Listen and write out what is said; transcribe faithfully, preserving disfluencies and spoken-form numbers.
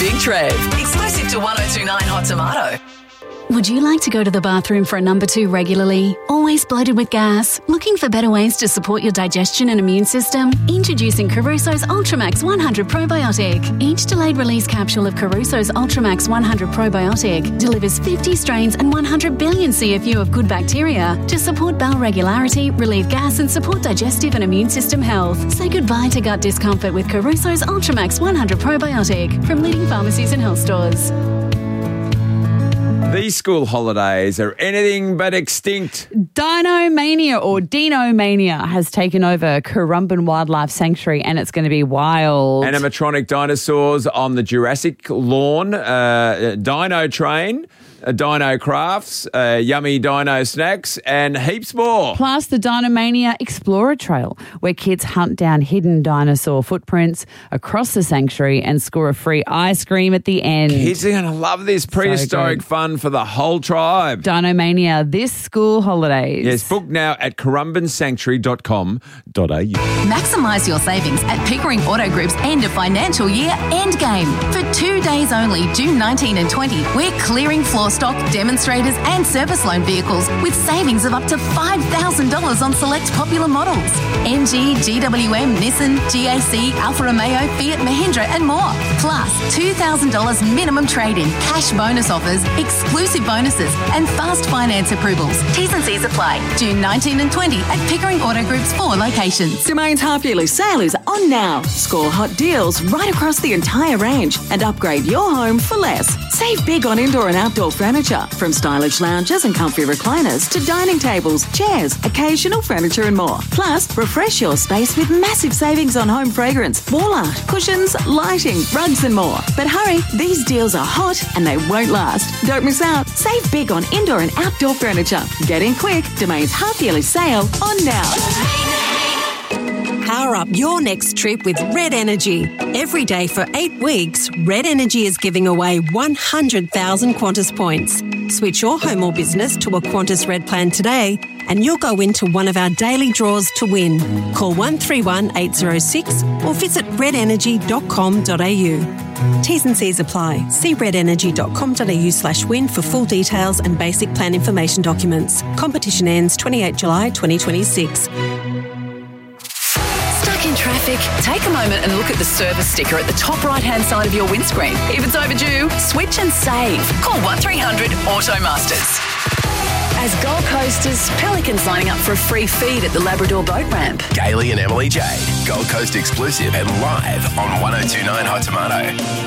Big Trev. Exclusive to one oh two nine Hot Tomato. Would you like to go to the bathroom for a number two regularly? Always bloated with gas? Looking for better ways to support your digestion and immune system? Introducing Caruso's Ultramax one hundred Probiotic. Each delayed release capsule of Caruso's Ultramax one hundred Probiotic delivers fifty strains and one hundred billion C F U of good bacteria to support bowel regularity, relieve gas and support digestive and immune system health. Say goodbye to gut discomfort with Caruso's Ultramax one hundred Probiotic from leading pharmacies and health stores. These school holidays are anything but extinct. Dino Mania or Dino Mania has taken over Currumbin Wildlife Sanctuary and it's going to be wild. Animatronic dinosaurs on the Jurassic lawn, uh, dino train, uh, dino crafts, uh, yummy dino snacks and heaps more. Plus the Dino Mania Explorer Trail where kids hunt down hidden dinosaur footprints across the sanctuary and score a free ice cream at the end. Kids are going to love this prehistoric So fun for the whole tribe. Dino Mania this school holidays. Yes, book now at currumbin sanctuary dot com dot a u. Maximise your savings at Pickering Auto Group's end of financial year end game. For two days only, June nineteenth and twentieth, we're clearing floor stock, demonstrators and service loan vehicles with savings of up to five thousand dollars on select popular models. M G, G W M, Nissan, G A C, Alfa Romeo, Fiat, Mahindra and more. Plus, two thousand dollars minimum trade-in, cash bonus offers, exclusive bonuses and fast finance approvals. T's and C's apply. June nineteenth and twentieth at Pickering Auto Group's four locations. Domain's half-yearly sale is on now. Score hot deals right across the entire range and upgrade your home for less. Save big on indoor and outdoor furniture, from stylish lounges and comfy recliners to dining tables, chairs, occasional furniture and more. Plus, refresh your space with massive savings on home fragrance, wall art, cushions, lighting, rugs and more. But hurry, these deals are hot and they won't last. Don't miss out. Save big on indoor and outdoor furniture. Get in quick. Domain's half-yearly sale on now. Power up your next trip with Red Energy. Every day for eight weeks, Red Energy is giving away one hundred thousand Qantas points. Switch your home or business to a Qantas Red plan today and you'll go into one of our daily draws to win. Call one three one eight zero six or visit red energy dot com dot a u. T's and C's apply. See red energy dot com dot a u slash win for full details and basic plan information documents. Competition ends twenty-eighth of July twenty twenty-six. In traffic, take a moment and look at the service sticker at the top right-hand side of your windscreen. If it's overdue, switch and save. Call one three hundred Auto Masters. As Gold Coasters, Pelican's lining up for a free feed at the Labrador Boat Ramp. Gailey and Emily Jade, Gold Coast exclusive and live on one oh two nine Hot Tomato.